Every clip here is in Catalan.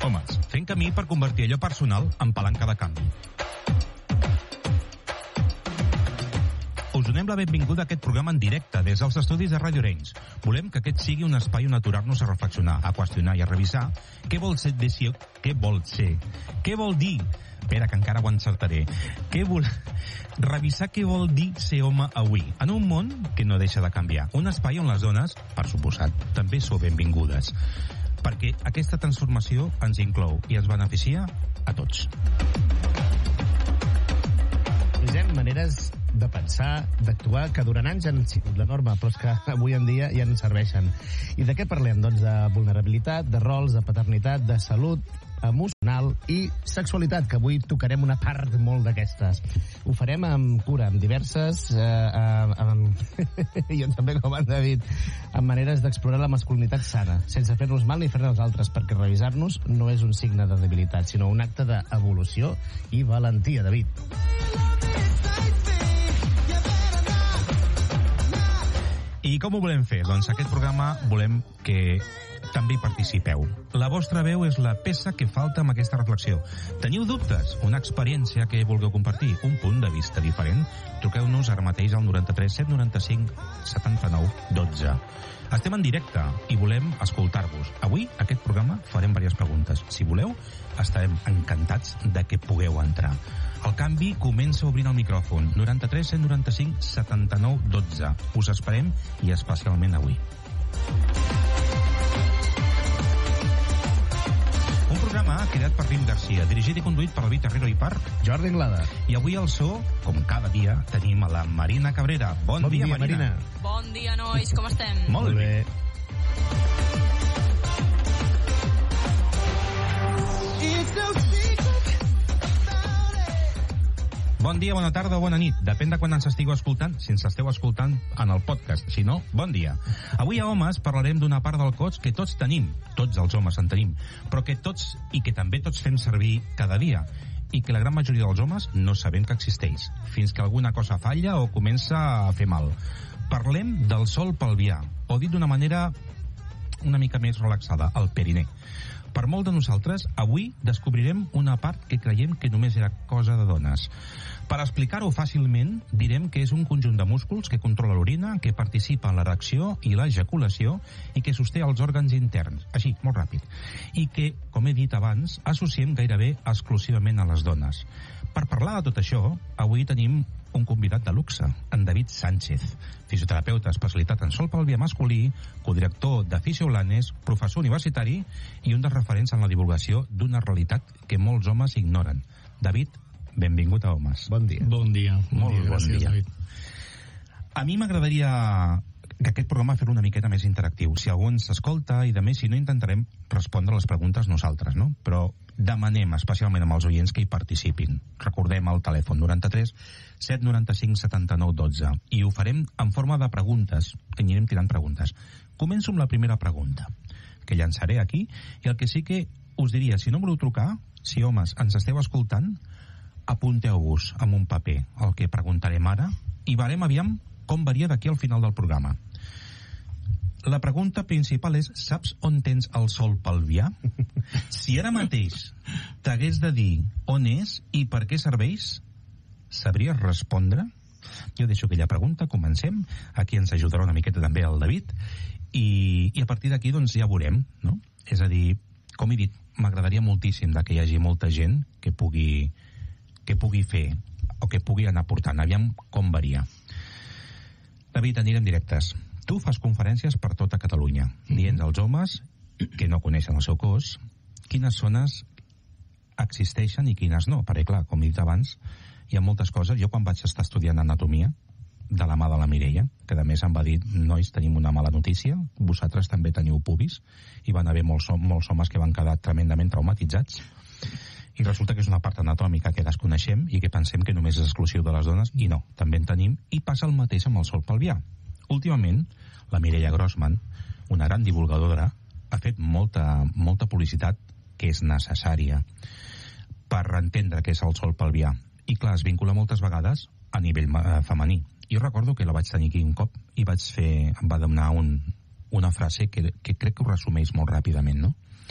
Homes, fent camí per convertir allò personal en palanca de canvi. Us donem la benvinguda a aquest programa en directe des dels estudis de Radio Arenys. Volem que aquest sigui un espai on aturar-nos a reflexionar, a qüestionar i a revisar què vol ser, què vol dir, espera que encara ho encertaré, revisar què vol dir ser home avui, en un món que no deixa de canviar. Un espai on les dones, per suposat, també sou benvingudes, perquè aquesta transformació ens inclou i ens beneficia a tots. Hi maneres de pensar, d'actuar, que durant anys han sigut la norma, però és que avui en dia ja ens serveixen. I de què parlem? Doncs de vulnerabilitat, de rols, de paternitat, de salut emocional i sexualitat, que avui tocarem una part molt d'aquestes. Ho farem amb cura, amb diverses jo també, com han dit, amb maneres d'explorar la masculinitat sana, sense fer-nos mal ni fer-ne als altres, perquè revisar-nos no és un signe de debilitat, sinó un acte d'evolució i valentia, David. I com ho volem fer? Doncs aquest programa volem que també hi participeu. La vostra veu és la peça que falta amb aquesta reflexió. Teniu dubtes? Una experiència que vulgueu compartir? Un punt de vista diferent? Truqueu-nos ara mateix al 93 795 79 12. Estem en directe i volem escoltar-vos. Avui, aquest programa, farem diverses preguntes. Si voleu, estarem encantats de que pugueu entrar. El canvi comença obrint el micròfon. 93 195 79 12. Us esperem i especialment avui. Un programa creat per Rim Garcia, dirigit i conduït per David Herrero i per Jordi Anglada. I avui al so, com cada dia, tenim a la Marina Cabrera. Bon dia, Marina. Bon dia, nois, com estem? Molt bé. Bon dia, bona tarda o bona nit. Depèn de quan ens estigueu escoltant, si ens esteu escoltant en el podcast. Si no, bon dia. Avui a Homes parlarem d'una part del cos que tots tenim, tots els homes en tenim, però que tots i que també tots fem servir cada dia, i que la gran majoria dels homes no sabem que existeix, fins que alguna cosa falla o comença a fer mal. Parlem del sòl pelvià, o dit d'una manera una mica més relaxada, el perinè. Per molt de nosaltres, avui descobrirem una part que creiem que només era cosa de dones. Per explicar-ho fàcilment, direm que és un conjunt de músculs que controla l'orina, que participa en l'erecció i l'ejaculació i que sosté els òrgans interns, així, molt ràpid. I que, com he dit abans, associem gairebé exclusivament a les dones. Per parlar de tot això, avui tenim un convidat de luxe, en David Sánchez, fisioterapeuta especialitat en sòl pelvià masculí, codirector de Fisiolanes, professor universitari i un dels referents en la divulgació d'una realitat que molts homes ignoren. David, benvingut a Homes. Bon dia. Bon dia. Molt bon gràcies, dia. David. A mi m'agradaria que aquest programa fer-lo una miqueta més interactiu. Si algú ens escolta i de més, si no, intentarem respondre les preguntes nosaltres, no? Però demanem especialment amb els oients que hi participin. Recordem el telèfon 93 795 79 12 i ho farem en forma de preguntes, que anirem tirant preguntes. Començo amb la primera pregunta que llançaré aquí, i el que sí que us diria, si no voleu trucar, si homes ens esteu escoltant, apunteu-vos amb un paper el que preguntarem ara i veurem aviam com varia d'aquí al final del programa. La pregunta principal és: saps on tens el sòl pelvià? Si ara mateix t'hagués de dir on és i per què serveix, sabries respondre? Jo deixo aquella pregunta, comencem. Aquí ens ajudarà una miqueta també el David i a partir d'aquí doncs ja veurem, no? És a dir, com he dit, m'agradaria moltíssim que hi hagi molta gent que pugui fer o que pugui anar portant. Aviam com varia. David, anirem directes. Tu fas conferències per tota Catalunya, dient als homes que no coneixen el seu cos quines zones existeixen i quines no, perquè clar, com he dit abans, hi ha moltes coses. Jo quan vaig estar estudiant anatomia, de la mà de la Mireia, que a més em va dir: nois, tenim una mala notícia, vosaltres també teniu pubis, i van haver molts homes que van quedar tremendament traumatitzats, i resulta que és una part anatòmica que desconeixem i que pensem que només és exclusiu de les dones, i no, també en tenim, i passa el mateix amb el sòl pelvià. Últimament, la Mireia Grossman, una gran divulgadora, ha fet molta publicitat que és necessària per entendre què és el sòl pelvià. I clar, es vincula moltes vegades a nivell femení. Jo recordo que la vaig tenir aquí un cop i em va donar una frase que crec que ho resumeix molt ràpidament, no?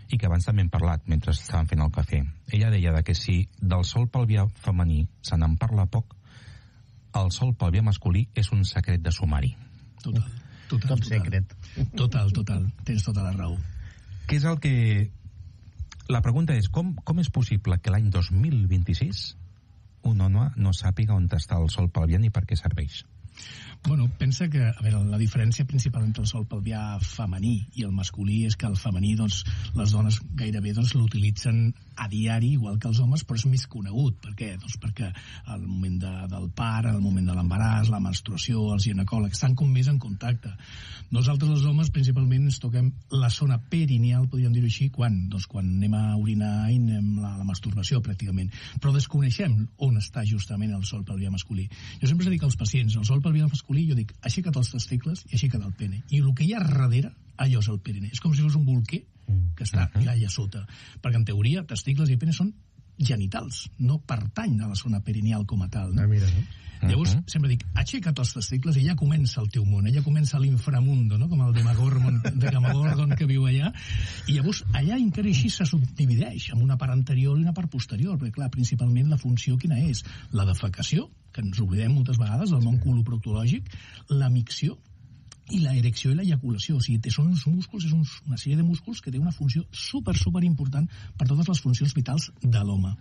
i que abans també hem parlat mentre estàvem fent el cafè. Ella deia que si del sòl pelvià femení se n'en parla poc, el sòl pelvià masculí és un secret de sumari. Top secret. Total, tens tota la raó. Què és el que... La pregunta és, com és possible que l'any 2026 un home no sàpiga on està el sòl pelvià ni per què serveix? Bueno, pensa que, a veure, la diferència principal entre el sòl pelvià femení i el masculí és que el femení, doncs, les dones gairebé l'utilitzen a diari, igual que els homes, però és més conegut. Per què? Doncs perquè al moment del part, al moment de l'embaràs, la menstruació, els ginecòlegs, estan com més en contacte. Nosaltres, els homes, principalment ens toquem la zona perineal, podríem dir-ho així, quan anem a orinar i anem a la masturbació, pràcticament. Però desconeixem on està justament el sòl pelvià masculí. Jo sempre dic als pacients, el sòl pelvià masculí, jo dic, aixeca't els testicles i aixeca't el pene. I el que hi ha darrere, allò és el pene. És com si fos un bolquer que està allà sota. Perquè, en teoria, testicles i pene són genitals, no pertany a la zona perineal com a tal. No? Mira, no? Llavors, sempre dic, aixeca't els testicles i ja comença el teu món, ja comença l'inframundo, no? Com el Demagorgon que viu allà. I llavors, allà encara així se subdivideix en una part anterior i una part posterior, perquè, clar, principalment la funció quina és? La defecació, que ens oblidem moltes vegades del món coloproctològic, la micció, i la erecció i l'ejaculació. O sigui, són uns músculs, és una sèrie de músculs que té una funció super important per totes les funcions vitals de l'home.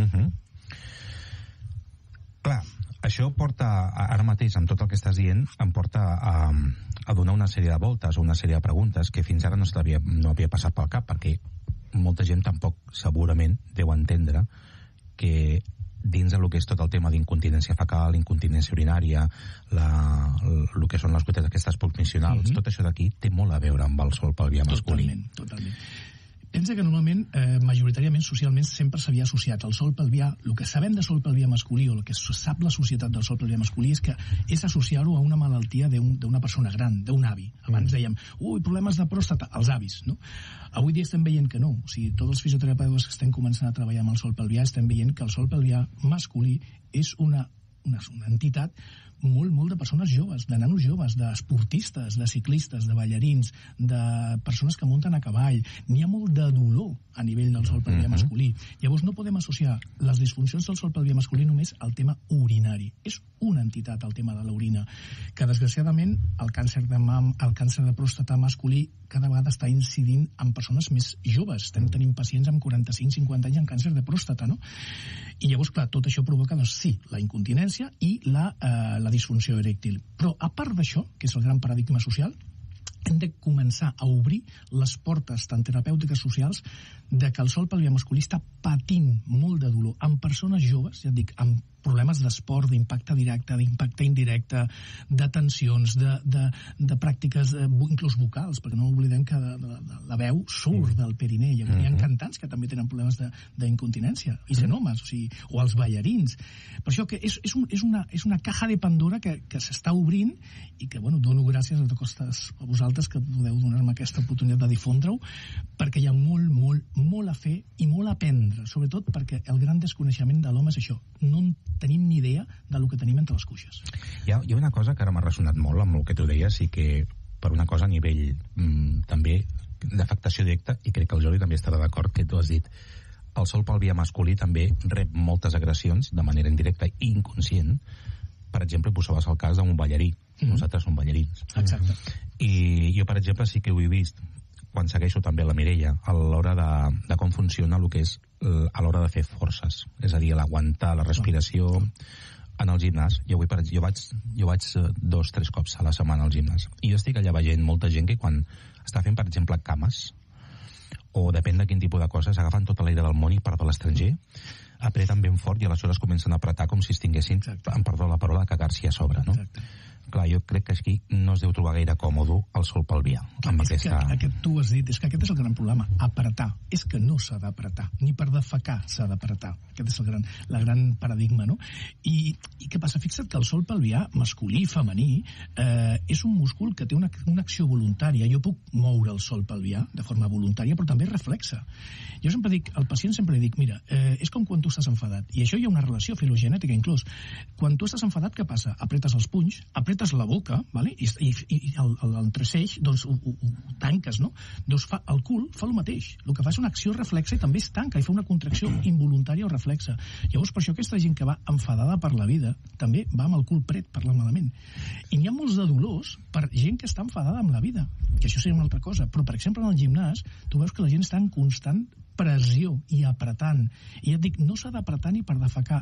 Clar, això porta, ara mateix, amb tot el que estàs dient, em porta a donar una sèrie de voltes o una sèrie de preguntes que fins ara no havia passat pel cap, perquè molta gent tampoc segurament deu entendre que dins del que és tot el tema d'incontinència fecal, incontinència urinària, el que són les gotetes aquestes pulsmissionals, tot això d'aquí té molt a veure amb el sòl pelvià masculí. Totalment. Pensa que normalment, majoritàriament, socialment, sempre s'havia associat al sòl pelvià. El que sabem de sòl pelvià masculí, o el que sap la societat del sòl pelvià masculí, és que és associar-ho a una malaltia d'una persona gran, d'un avi. Abans dèiem, problemes de pròstata, els avis, no? Avui dia estem veient que no. O sigui, tots els fisioterapeutes que estem començant a treballar amb el sòl pelvià estem veient que el sòl pelvià masculí és una entitat molt de persones joves, de nanos joves, d'esportistes, de ciclistes, de ballarins, de persones que munten a cavall. N'hi ha molt de dolor a nivell del sòl pelvià masculí. Llavors no podem associar les disfuncions del sòl pelvià masculí només al tema urinari. És una entitat, el tema de l'orina, que desgraciadament el càncer de mam, el càncer de pròstata masculí cada vegada està incidint en persones més joves. Estem tenint pacients amb 45-50 anys amb càncer de pròstata, no? I llavors, clar, tot això provoca, doncs sí, la incontinència i la disfunció erèctil. Però a part d'això, que és el gran paradigma social, hem de començar a obrir les portes tant terapèutiques socials de que el sòl pelvià masculí està patint molt de dolor en persones joves, ja et dic, amb problemes d'esport, d'impacte directe, d'impacte indirecte, de tensions, de pràctiques inclús vocals, perquè no oblidem que la veu surt del perineu. Hi ha cantants que també tenen problemes d'incontinència, i senomes, o els ballarins. Per això que és una caja de Pandora que s'està obrint i que, bueno, dono gràcies a vosaltres que podeu donar-me aquesta oportunitat de difondre-ho, perquè hi ha molt a fer i molt a aprendre, sobretot perquè el gran desconeixement de l'home és això, no tenim ni idea del que tenim entre les cuixes. Hi ha una cosa que ara m'ha ressonat molt amb el que tu deies i que per una cosa a nivell també d'afectació directa, i crec que el Jordi també estarà d'acord que tu has dit, el sòl pelvià masculí també rep moltes agressions de manera indirecta i inconscient. Per exemple, posaves el cas d'un ballarí. Nosaltres som ballarins. Exacte. I jo, per exemple, sí que ho he vist quan segueixo també la Mireia a l'hora de com funciona el que és a l'hora de fer forces, és a dir, l'aguantar la respiració en el gimnàs. Jo vaig 2-3 cops a la setmana al gimnàs i jo estic allà veient molta gent que quan està fent, per exemple, cames o depèn de quin tipus de coses, agafen tot l'aire del món i per de l'estranger, apreten ben fort i aleshores comencen a apretar com si estiguessin, em perdó la paraula, a cagar-s'hi a sobre, no? Exacte. Clar, jo crec que aquí no es deu trobar gaire còmode el sòl pelvià. Aquest tu has dit, és que aquest és el gran problema, apretar. És que no s'ha d'apretar, ni per defecar s'ha d'apretar. Aquest és el gran paradigma, no? I què passa? Fixa't que el sòl pelvià masculí, femení, és un múscul que té una acció voluntària. Jo puc moure el sòl pelvià de forma voluntària, però també reflexa. Jo sempre dic, al pacient sempre li dic, mira, és com quan tu tu estàs enfadat. I això hi ha una relació filogenètica inclús. Quan tu estàs enfadat, què passa? Apretes els punys, apretes la boca, vale? I l'entreseix, doncs ho tanques, no? Doncs el cul fa el mateix. El que fa és una acció reflexa i també es tanca i fa una contracció involuntària o reflexa. Llavors, per això aquesta gent que va enfadada per la vida també va amb el cul pret, parla malament. I n'hi ha molts de dolors per gent que està enfadada amb la vida, que això seria una altra cosa. Però, per exemple, en el gimnàs, tu veus que la gent està en constant pressió i apretant. I ja et dic, no s'ha d'apretar ni per defecar.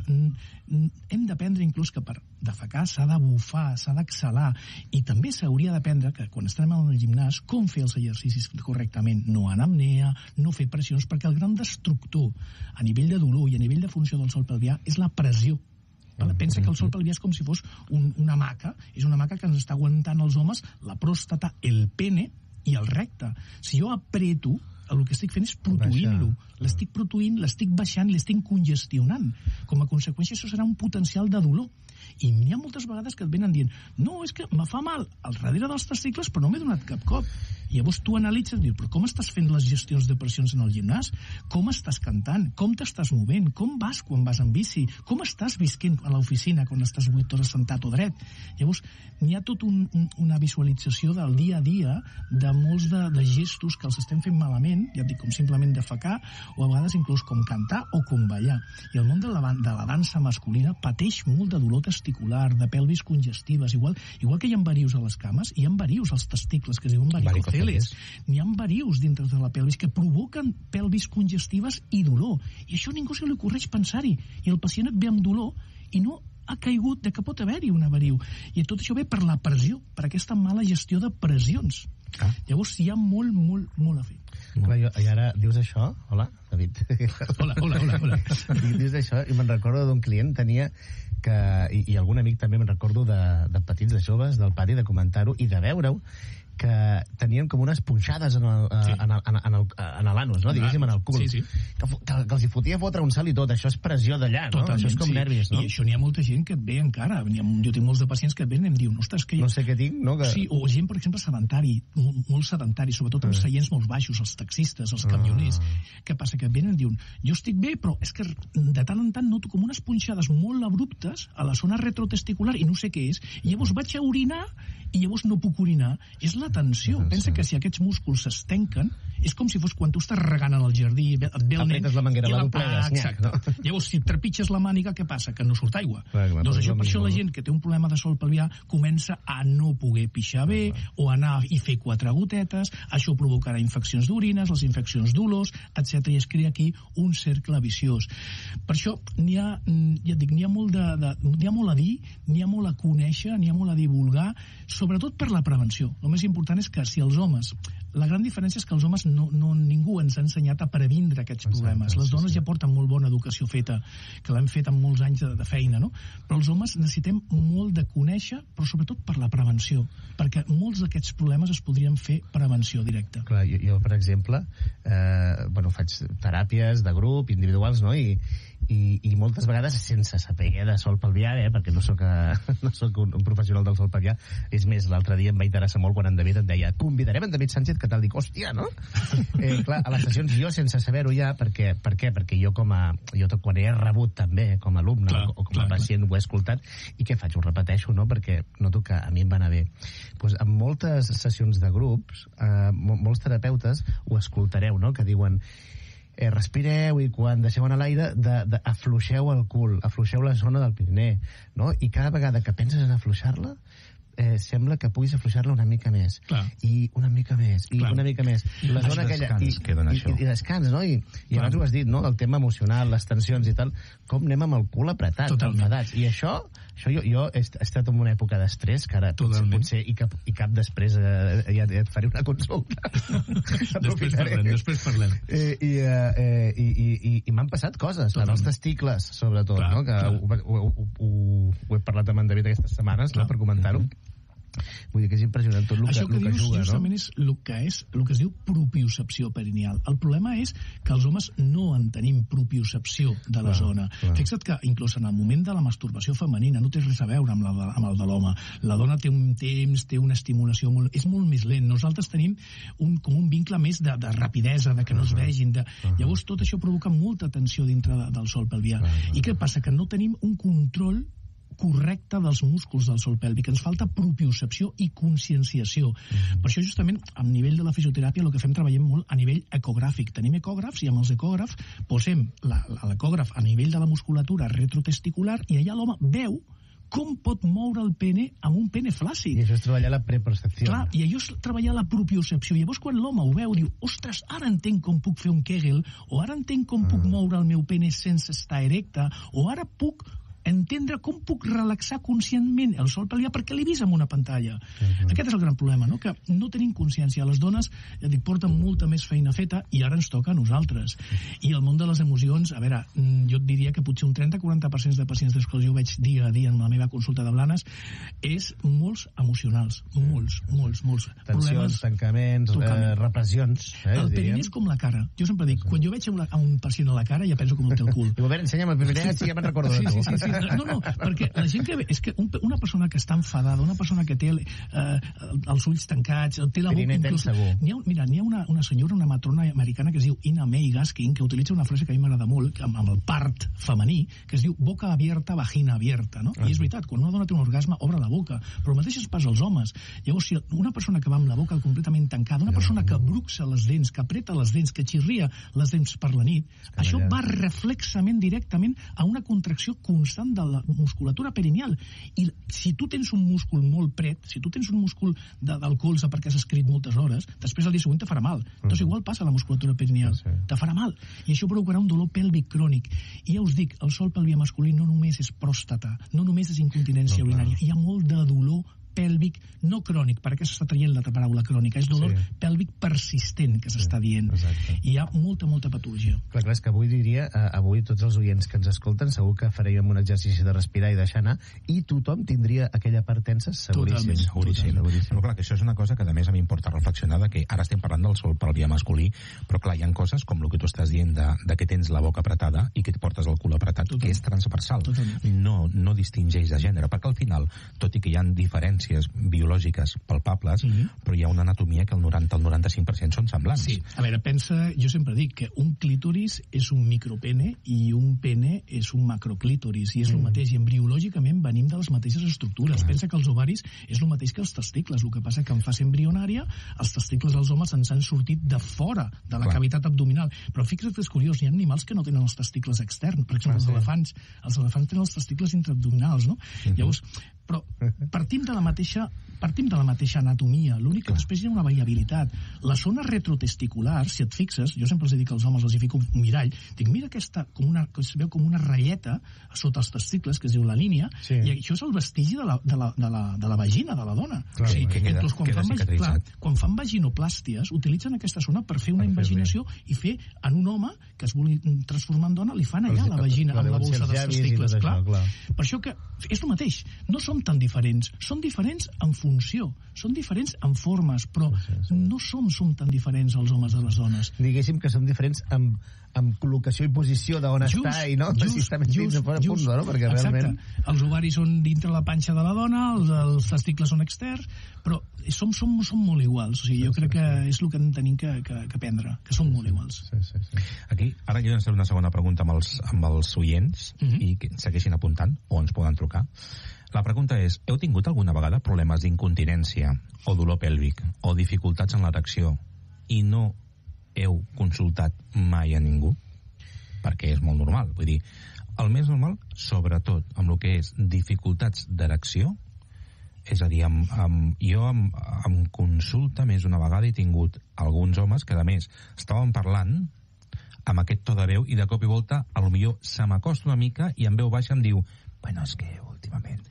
Hem d'aprendre inclús que per defecar s'ha de bufar, s'ha d'exhalar. I també s'hauria d'aprendre que quan estem al gimnàs, com fer els exercicis correctament. No anapnea, no fer pressions, perquè el gran destructor a nivell de dolor i a nivell de funció del sòl pelvià és la pressió. Pensa que el sòl pelvià és com si fos una hamaca. És una hamaca que ens està aguantant els homes la pròstata, el pene i el recte. Si jo apreto, el que estic fent és protuint-lo. L'estic protuint, l'estic baixant, l'estic congestionant. Com a conseqüència, això serà un potencial de dolor. I n'hi ha moltes vegades que et venen dient no, és que me fa mal al darrere dels testicles però no m'he donat cap cop. I llavors tu analitzes i dius, però com estàs fent les gestions de pressions en el gimnàs? Com estàs cantant? Com t'estàs movent? Com vas quan vas en bici? Com estàs visquent a l'oficina quan estàs 8 hores sentat o dret? Llavors, n'hi ha tot una visualització del dia a dia de molts de gestos que els estem fent malament, ja et dic, com simplement defecar, o a vegades inclús com cantar o com ballar. I el món de la dansa masculina pateix molt de dolor testicular, de pelvis congestives, igual que hi ha varius a les cames, hi ha varius als testicles, que es diuen varicoceles. N'hi ha varius dintre de la pelvis que provoquen pelvis congestives i dolor. I això a ningú se li ocorreix pensar-hi. I el pacient et ve amb dolor i no ha caigut de que pot haver-hi una variu. I tot això ve per la pressió, per aquesta mala gestió de pressions. Llavors hi ha molt, molt, molt a fer. Clar, i ara dius això, hola, David. Hola. Dius això i me'n recordo d'un client tenia que, i algun amic també me'n recordo de petits, de joves, del pati, de comentar-ho i de veure-ho, que tenien com unes punxades en l'anus, no? Diguéssim, en el cul. Sí. Que els hi fotia fotre un salt i tot. Això és pressió d'allà, no? Totalment, això és com nervis, no? I això n'hi ha molta gent que et ve encara. Jo tinc molts de pacients que et venen i em diuen, ostres, que... No sé què tinc, no? Sí, o gent, per exemple, sedentari, molt sedentari, sobretot amb seients molt baixos, els taxistes, els camioners. Què passa? Que et venen i diuen, jo estic bé, però és que de tant en tant noto com unes punxades molt abruptes a la zona retrotesticular i no sé què és. I llavors vaig a orinar i llavors no puc orinar. És la tensió. Pensa que si aquests músculs s'estenquen, és com si fos quan tu estàs regant en el jardí, et ve el nen... Apretes la manguera, la doblegues. Exacte. No? Llavors, si trepitges la màniga, què passa? Que no surt aigua. Doncs això, per això la gent que té un problema de sòl pelvià comença a no poder pixar bé o anar i fer 4 gotetes, això provocarà infeccions d'orines, les infeccions d'olors, etc. I es crea aquí un cercle viciós. Per això n'hi ha molt a dir, n'hi ha molt a conèixer, n'hi ha molt a divulgar, sobretot per la prevenció. El més important és que si els homes... La gran diferència és que els homes ningú ens ha ensenyat a previndre aquests problemes. Les dones ja porten molt bona educació feta, que l'hem fet amb molts anys de feina, no? Però els homes necessitem molt de conèixer, però sobretot per la prevenció, perquè molts d'aquests problemes es podrien fer prevenció directa. Clar, jo per exemple, faig teràpies de grup, individuals, no? I moltes vegades sense saber de sòl pelvià, perquè no soc un professional del sòl pelvià. És més, l'altre dia em va interessar molt quan en David et deia, convidarem en David Sánchez, que tal, dic, hòstia, no? Clar, a les sessions jo sense saber-ho ja, per què? Perquè jo quan he rebut també com a alumne o com a pacient ho he escoltat, i què faig? Ho repeteixo, no? Perquè noto que a mi em va anar bé. Pues en moltes sessions de grups, molts terapeutes ho escoltareu, no? Que diuen respireu i quan deixeu anar l'aire afluixeu el cul, afluixeu la zona del Pirineu, no? I cada vegada que penses en afluixar-la sembla que puguis afluixar-la una mica més. Clar. I una mica més, i una mica més. La zona aquella... I descans, no? I abans ho has dit, no? El tema emocional, les tensions i tal, com anem amb el cul apretat, enfadats. I això jo he estat en una època d'estrès, que ara potser i cap després ja et faré una consulta. Després parlem. I m'han passat coses, en els testicles, sobretot, no? Que ho he parlat amb en David aquestes setmanes, per comentar-ho. Vull dir que és impressionant tot el que juga, no? Això que dius justament és el que es diu propiocepció perineal. El problema és que els homes no en tenim propiocepció de la zona. Fixa't que inclús en el moment de la masturbació femenina no té res a veure amb el de l'home. La dona té un temps, té una estimulació, és molt més lent. Nosaltres tenim com un vincle més de rapidesa, de que no es vegin. Llavors tot això provoca molta tensió dintre del sòl pelvià. I què passa? Que no tenim un control correcte dels músculs del sòl pèlvic. Ens falta propiocepció i conscienciació. Per això, justament, a nivell de la fisioteràpia, el que fem, treballem molt a nivell ecogràfic. Tenim ecògrafs i amb els ecògrafs posem l'ecògraf a nivell de la musculatura retrotesticular i allà l'home veu com pot moure el pene amb un pene flàcid. I això és treballar la prepercepció. Clar, i allò és treballar la propiocepció. Llavors, quan l'home ho veu, diu, ostres, ara entenc com puc fer un Kegel, o ara entenc com puc moure el meu pene sense estar erecte, o ara puc entendre com puc relaxar conscientment el sòl pelvià perquè l'he vist en una pantalla. Aquest és el gran problema, no? Que no tenim consciència. Les dones, ja dic, porten molta més feina feta i ara ens toca a nosaltres. I el món de les emocions, a veure, jo et diria que potser un 30-40% de pacients que jo veig dia a dia en la meva consulta de Blanes és molts emocionals. Molts. Tensions, tancaments, repressions. El perineu és com la cara. Jo sempre dic, quan jo veig a un pacient a la cara ja penso com té el cul. Diu, a veure, ensenya'm el perineu, si ja me'n recordo de tu. Sí. No, perquè la gent que ve, és que una persona que està enfadada, una persona que té els ulls tancats, té la boca inclús... Mira, n'hi ha una senyora, una matrona americana que es diu Ina May Gaskin, que utilitza una frase que a mi m'agrada molt, amb el part femení, que es diu boca abierta, vagina abierta, no? I és veritat, quan una dona té un orgasme, obre la boca, però el mateix es passa als homes. Llavors, si una persona que va amb la boca completament tancada, una persona que bruxa les dents, que apreta les dents, que xirria les dents per la nit, això va reflexament directament a una contracció constant de la musculatura perineal. I si tu tens un múscul molt pret, si tu tens un múscul del colze perquè has escrit moltes hores, després el dia següent te farà mal. Doncs igual passa a la musculatura perineal. Te farà mal. I això provocarà un dolor pèlvic crònic. I ja us dic, el sòl pelvià masculí no només és pròstata, no només és incontinència urinària, hi ha molt de dolor pèlvic, no crònic, perquè s'està traient la paraula crònica, és dolor pèlvic persistent que s'està dient. I hi ha molta patologia. Clar, és que avui diria, avui tots els oients que ens escolten segur que faríem un exercici de respirar i deixar anar, i tothom tindria aquella part tensa seguríssim. Però clar, que això és una cosa que a més a mi importa reflexionar, que ara estem parlant del sòl pelvià masculí, però clar, hi ha coses com el que tu estàs dient de que tens la boca apretada i que et portes el cul apretat, que és transversal. No distingeix de gènere, perquè al final, tot i que hi ha diferències biològiques palpables, però hi ha una anatomia que el 90-95% són semblants. Sí, a veure, jo sempre dic que un clítoris és un micropene i un pene és un macroclítoris, i és el mateix, i embriològicament venim de les mateixes estructures. Pensa que els ovaris és el mateix que els testicles, el que passa que en fase embrionària els testicles dels homes ens han sortit de fora de la cavitat abdominal, però fixa't que és curiós, hi ha animals que no tenen els testicles externs, per exemple els elefants tenen els testicles intraabdominals, no? Llavors, però partim de la mateixa anatomia, l'únic que després hi ha una variabilitat. La zona retrotesticular, si et fixes, jo sempre els dic als homes, els hi fico un mirall, dic, mira aquesta, que es veu com una ratlleta sota els testicles, que es diu la línia, i això és el vestigi de la vagina de la dona. Clar, inclús quan fan vaginoplàsties, utilitzen aquesta zona per fer una invaginació i fer en un home que es vulgui transformar en dona, li fan allà la vagina amb la bolsa dels testicles. Per això que és el mateix, no som tan diferents, són diferents en funció, són diferents en formes, però no som tan diferents els homes de les dones. Diguéssim que som diferents amb col·locació i posició d'on està i no precisament dins de fora punts, no? Perquè realment... Els ovaris són dintre la panxa de la dona, els testicles són externs, però som molt iguals. O sigui, jo crec que és el que tenim que aprendre, que som molt iguals. Aquí, ara jo llançaré una segona pregunta amb els oients i que segueixin apuntant o ens poden trucar. La pregunta és, heu tingut alguna vegada problemes d'incontinència o dolor pèlvic o dificultats en l'erecció i no heu consultat mai a ningú? Perquè és molt normal. Vull dir, el més normal, sobretot amb el que és dificultats d'erecció, és a dir, jo en consulta més d'una vegada he tingut alguns homes que, a més, estaven parlant amb aquest to de veu i de cop i volta, potser se m'acosta una mica i en veu baixa em diu, bueno, és que últimament...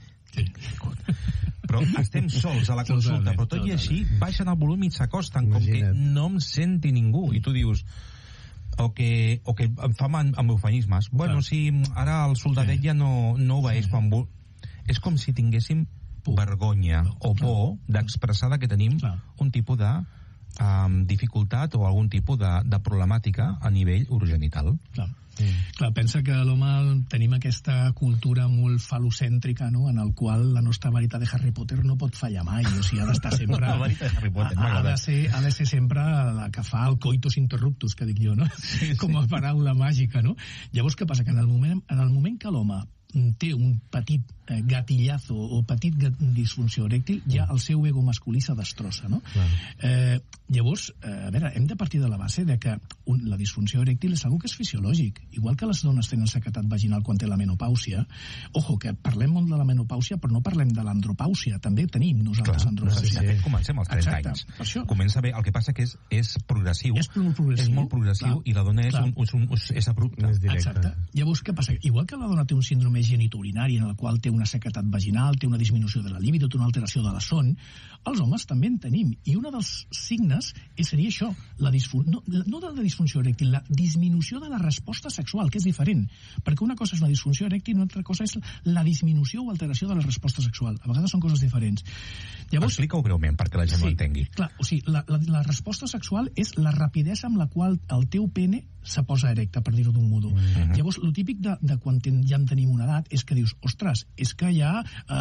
Però estem sols a la consulta, però tot i així baixen el volum i s'acosten com que no em senti ningú, i tu dius o que em fa amb eufemismes, bueno, sí, ara el soldadet ja no ho veig quan és com si tinguéssim vergonya o por d'expressar que tenim un tipus de dificultat o algun tipus de problemàtica a nivell urogenital. Clar, pensa que l'home tenim aquesta cultura molt falocèntrica, no?, en el qual la nostra veritat de Harry Potter no pot fallar mai, o sigui, ha d'estar sempre la veritat de Harry Potter, ha de ser sempre la que fa el coitus interruptus, que dic jo, no? Com a paraula màgica, no? Llavors, què passa? Que en el moment que l'home té un petit gatillazo o petit disfunció erèctil, ja el seu ego masculí se destrossa, no? Llavors, a veure, hem de partir de la base de que la disfunció erèctil és algo que és fisiològic. Igual que les dones tenen sequedat vaginal quan té la menopàusia, ojo, que parlem molt de la menopàusia, però no parlem de l'andropàusia. També tenim nosaltres andropàusia. De fet, comencem als 30 anys. Comença bé, el que passa que és progressiu. És molt progressiu. I la dona és abrupta. Exacte. Llavors, què passa? Igual que la dona té un síndrome genitourinari en el qual té una sequedat vaginal, té una disminució de la libido, té una alteració de la son, els homes també en tenim. I un dels signes seria això, no de la disfunció erèctil, la disminució de la resposta sexual, que és diferent. Perquè una cosa és una disfunció erèctil i una altra cosa és la disminució o alteració de la resposta sexual. A vegades són coses diferents. Llavors, explica-ho breument perquè la gent ho entengui. Clar, o sigui, la resposta sexual és la rapidesa amb la qual el teu pene se posa erecte, per dir-ho d'un modo. Llavors, el típic de quan ja en tenim una edat és que dius, ostres, és que ja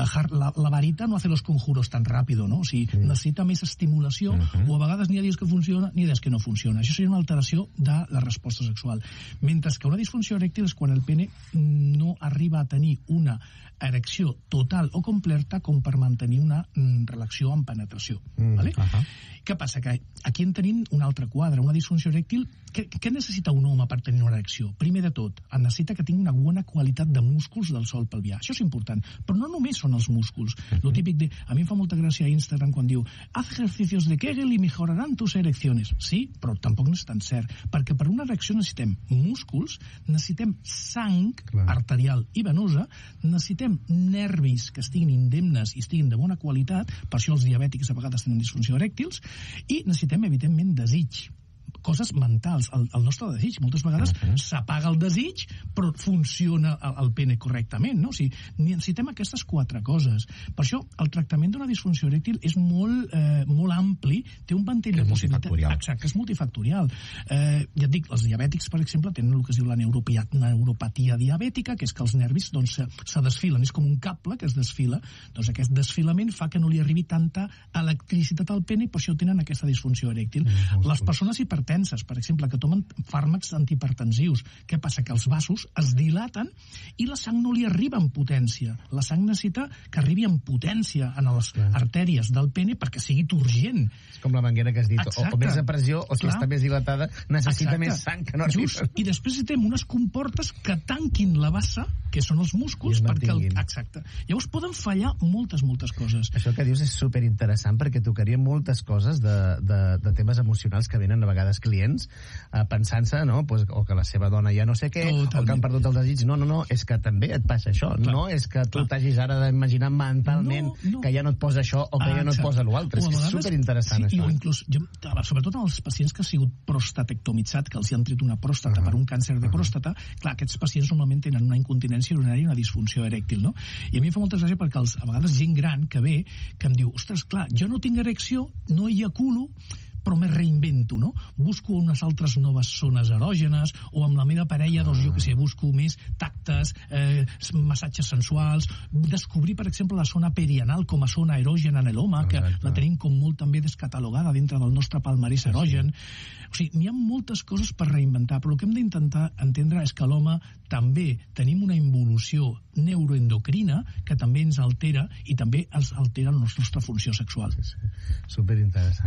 la varita no hace los conjuros tan rápido, no? O sigui, necessita més estimulació, o a vegades n'hi ha dies que funciona, n'hi ha dies que no funciona. Això seria una alteració de la resposta sexual. Mentre que una disfunció erèctil és quan el pene no arriba a tenir una erecció total o completa com per mantenir una relació amb penetració. Vale? Què passa? Que aquí en tenim un altre quadre, una disfunció erèctil. Què necessita un home per tenir una erecció? Primer de tot, necessita que tingui una bona qualitat de músculs del sòl pelvià. Això és important, però no només són els músculs. Lo típic de, a mi em fa molta gràcia a Instagram quan diu, haz ejercicios de Kegel y mejorarán tus erecciones. Sí, però tampoc no és tan cert, perquè per una erecció necessitem músculs, necessitem sang arterial i venosa, necessitem nervis que estiguin indemnes i estiguin de bona qualitat, per això els diabètics a vegades tenen disfunció erèctils, i necessitem, evidentment, desig. Coses mentals, el nostre desig. Moltes vegades s'apaga el desig, però funciona el pene correctament, no? O sigui, necessitem aquestes 4 coses. Per això, el tractament d'una disfunció erèctil és molt ampli, té un ventall de possibilitats. Exacte, és multifactorial. Ja et dic, els diabètics, per exemple, tenen el que es diu la neuropatia diabètica, que és que els nervis se desfilen, és com un cable que es desfila. Doncs aquest desfilament fa que no li arribi tanta electricitat al pene i per això tenen aquesta disfunció erèctil. Les persones hipertenses, per exemple, que tomen fàrmacs antihipertensius. Què passa? Que els vasos es dilaten i la sang no li arriba en potència. La sang necessita que arribi en potència en les artèries del pene perquè sigui turgent. És com la manguera que has dit, o més de pressió, o si està més dilatada, necessita més sang que no arriba. I després necessitem unes comportes que tanquin la bassa, que són els músculs, perquè exacte. Llavors poden fallar moltes coses. Això que dius és superinteressant perquè tocaria moltes coses de temes emocionals que venen a vegades clients pensant-se, no? O que la seva dona ja no sé què, o que han perdut el desig. No, és que també et passa això. No és que tu t'hagis ara d'imaginar mentalment que ja no et posa això o que ja no et posa l'altre. És que és superinteressant això. O inclús, sobretot amb els pacients que han sigut prostatectomitzats, que els hi han tret una pròstata per un càncer de pròstata, clar, aquests pacients normalment tenen una incontinència urinària i una disfunció erèctil, no? I a mi em fa molta gràcia perquè a vegades gent gran que ve, que em diu, ostres, clar, jo no tinc erecció, no ejaculo, però me reinvento, no? Busco unes altres noves zones erògenes, o amb la meva parella, doncs jo que sé, busco més tactes, massatges sensuals, descobrir, per exemple, la zona perianal com a zona erògena en l'home, que la tenim com molt també descatalogada dintre del nostre palmarès erògen. O sigui, n'hi ha moltes coses per reinventar, però el que hem d'intentar entendre és que l'home també tenim una involució neuroendocrina que també ens altera i també ens altera la nostra funció sexual. Superinteressant.